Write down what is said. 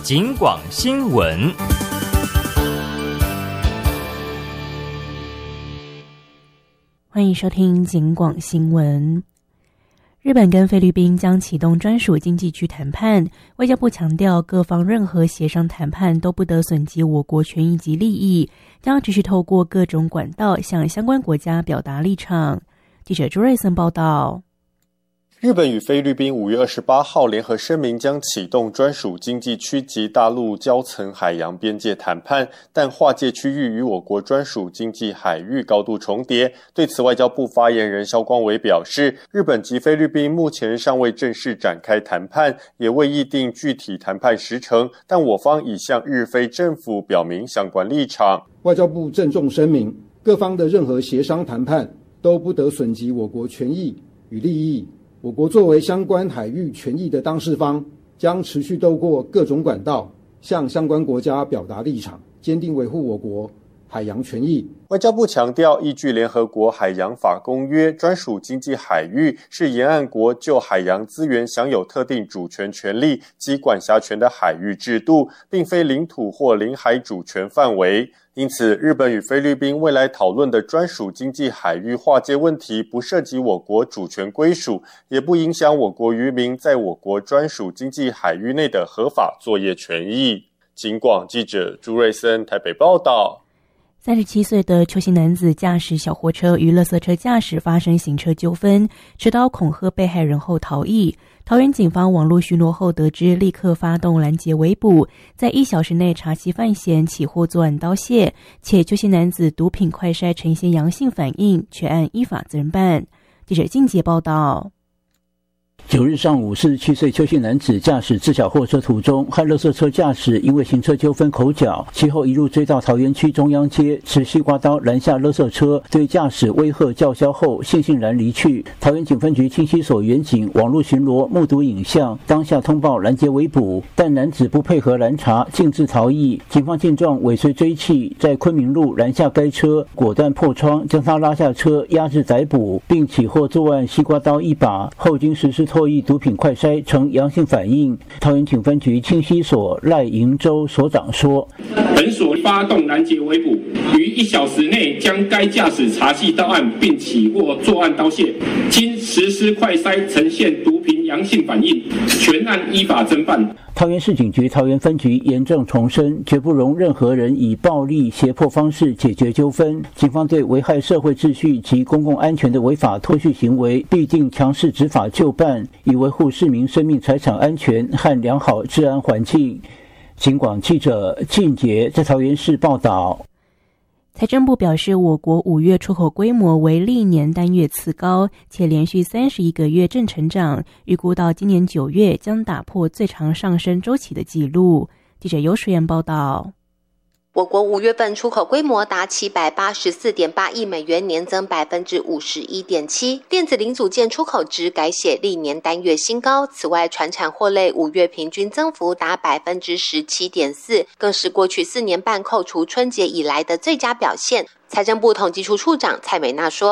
警广新闻。 欢迎收听警广新闻。日本跟菲律宾将启动专属经济区谈判，外交部强调各方任何协商谈判都不得损及我国权益及利益，将持续透过各种管道向相关国家表达立场。记者朱瑞森报道。 日本与菲律宾5月28号联合声明，将启动专属经济区及大陆交层海洋边界谈判，但划界区域与我国专属经济海域高度重叠。对此，外交部发言人萧光伟表示，日本及菲律宾目前尚未正式展开谈判，也未议定具体谈判时程，但我方已向日菲政府表明相关立场。 外交部郑重声明，各方的任何协商谈判都不得损及我国权益与利益。我国作为相关海域权益的当事方，将持续透过各种管道向相关国家表达立场，坚定维护我国海洋权益。 外交部强调，依据联合国海洋法公约，专属经济海域是沿岸国就海洋资源享有特定主权权利及管辖权的海域制度，并非领土或领海主权范围。因此，日本与菲律宾未来讨论的专属经济海域划界问题，不涉及我国主权归属，也不影响我国渔民在我国专属经济海域内的合法作业权益。警广记者朱瑞森台北报道。 37岁的邱姓男子驾驶小货车与垃圾车驾驶发生行车纠纷，持刀恐吓被害人后逃逸。桃园警方网络巡逻后得知，立刻发动拦截围捕，在1小时内查其犯嫌，起获作案刀械，且邱姓男子毒品快筛呈现阳性反应，全案依法责任办。记者静杰报道。 9日上午，47岁邱姓男子驾驶自小货车途中，和垃圾车驾驶因为行车纠纷口角，其后一路追到桃园区中央街，持西瓜刀拦下垃圾车，对驾驶威吓叫嚣后，悻然离去。桃园警分局清溪所员警网络巡逻目睹影像，当下通报拦截围捕，但男子不配合拦查，径自逃逸。警方见状尾随追弃，在昆明路拦下该车，果断破窗将他拉下车，押至逮捕，并起获作案西瓜刀1把，后经实施唾液毒品快筛呈阳性反应。桃园警分局清溪所赖营洲所长说， 本所发动拦截围捕，于1小时内将该驾驶查缉到案，并起获作案刀械，经实施快筛呈现毒品阳性反应，全案依法侦办。 桃园市警局桃园分局严正重申，绝不容任何人以暴力胁迫方式解决纠纷。警方对危害社会秩序及公共安全的违法脱序行为，必定强势执法就办，以维护市民生命财产安全和良好治安环境。警广记者靳杰在桃园市报道。 财政部表示，我国5月出口规模为历年单月次高，且连续31个月正成长，预估到今年9月将打破最长上升周期的纪录。记者尤水燕报道。 我国5月份出口规模达784.8亿美元，年增51.7%，电子零组件出口值改写历年单月新高。此外，传产货类5月平均增幅达17.4%，更是过去4年半扣除春节以来的最佳表现。财政部统计处处长蔡美娜说，